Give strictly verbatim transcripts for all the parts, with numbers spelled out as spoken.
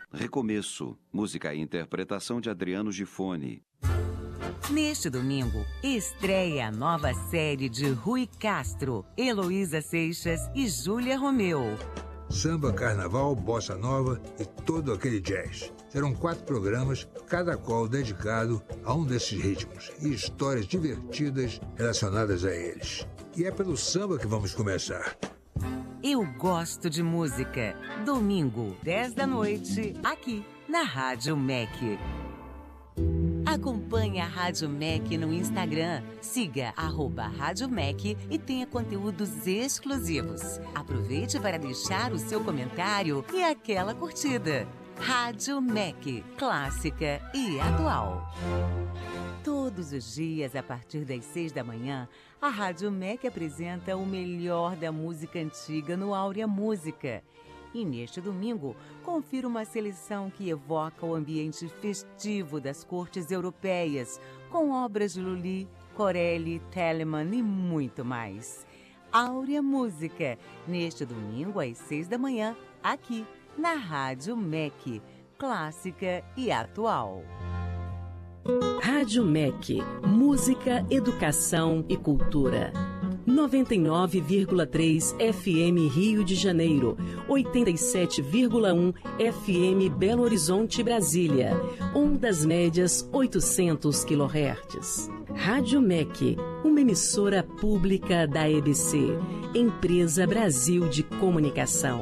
Recomeço, música e interpretação de Adriano Gifone. Neste domingo, estreia a nova série de Rui Castro, Heloísa Seixas e Júlia Romeu. Samba, carnaval, bossa nova e todo aquele jazz. Serão quatro programas, cada qual dedicado a um desses ritmos e histórias divertidas relacionadas a eles. E é pelo samba que vamos começar. Eu Gosto de Música. Domingo, dez da noite, aqui na Rádio M E C. Acompanhe a Rádio M E C no Instagram. Siga arroba Rádio M E C e tenha conteúdos exclusivos. Aproveite para deixar o seu comentário e aquela curtida. Rádio M E C, clássica e atual. Todos os dias, a partir das seis da manhã, a Rádio M E C apresenta o melhor da música antiga no Áurea Música. E neste domingo, confira uma seleção que evoca o ambiente festivo das cortes europeias, com obras de Lully, Corelli, Telemann e muito mais. Áurea Música, neste domingo às seis da manhã, aqui na Rádio M E C, clássica e atual. Rádio M E C, música, educação e cultura. noventa e nove vírgula três F M Rio de Janeiro, oitenta e sete vírgula um F M Belo Horizonte, Brasília, ondas médias oitocentos quilohertz. Rádio M E C, uma emissora pública da E B C, Empresa Brasil de Comunicação.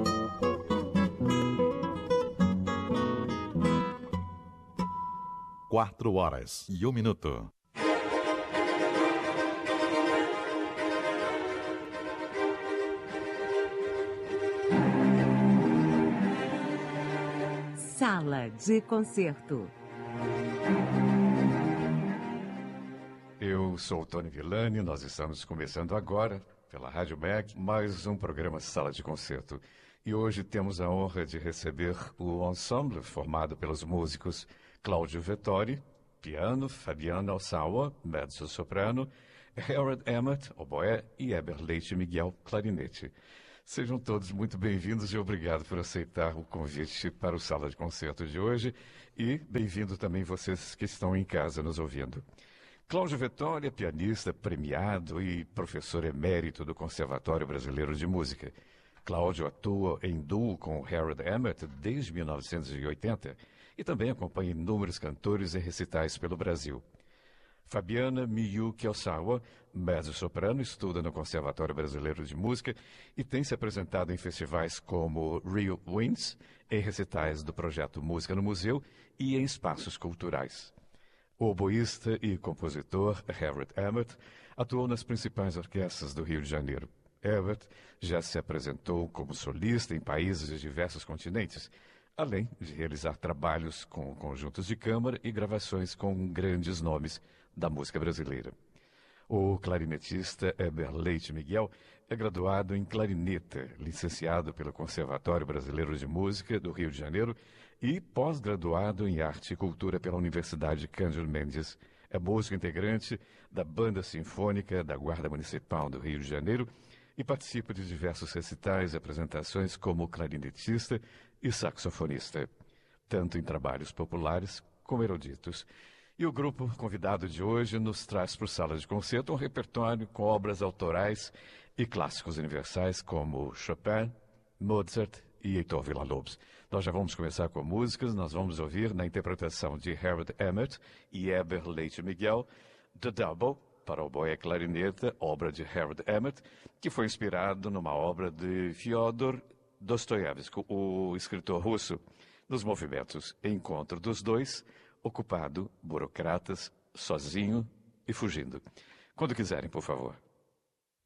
Quatro horas e um minuto. Sala de concerto. Eu sou o Tony Villani, nós estamos começando agora, pela Rádio M E C, mais um programa Sala de Concerto. E hoje temos a honra de receber o ensemble formado pelos músicos Cláudio Vettori, piano, Fabiana Alçaua, mezzo-soprano, Harold Emmett, oboé e Eber Leite Miguel, clarinete. Sejam todos muito bem-vindos e obrigado por aceitar o convite para o Sala de Concerto de hoje e bem-vindo também vocês que estão em casa nos ouvindo. Cláudio Vettori é pianista premiado e professor emérito do Conservatório Brasileiro de Música. Cláudio atua em duo com Harold Emmett desde mil novecentos e oitenta e também acompanha inúmeros cantores em recitais pelo Brasil. Fabiana Miyuki Alçaua, mezzo-soprano, estuda no Conservatório Brasileiro de Música e tem se apresentado em festivais como Rio Winds, em recitais do projeto Música no Museu e em espaços culturais. O oboísta e compositor Harold Emmett atuou nas principais orquestras do Rio de Janeiro. Emmett já se apresentou como solista em países de diversos continentes, além de realizar trabalhos com conjuntos de câmara e gravações com grandes nomes da música brasileira. O clarinetista Eber Leite Miguel é graduado em clarineta, licenciado pelo Conservatório Brasileiro de Música do Rio de Janeiro e pós-graduado em Arte e Cultura pela Universidade Cândido Mendes. É músico integrante da Banda Sinfônica da Guarda Municipal do Rio de Janeiro e participa de diversos recitais e apresentações como clarinetista e saxofonista, tanto em trabalhos populares como eruditos. E o grupo convidado de hoje nos traz para o Sala de Concerto um repertório com obras autorais e clássicos universais como Chopin, Mozart e Heitor Villa-Lobos. Nós já vamos começar com músicas, nós vamos ouvir na interpretação de Harold Emmett e Eber Leite Miguel, The Double, para oboé e clarineta, obra de Harold Emmett, que foi inspirado numa obra de Fyodor Dostoiévski, o escritor russo, nos movimentos Encontro dos Dois, Ocupado, Burocratas, Sozinho e Fugindo. Quando quiserem, por favor.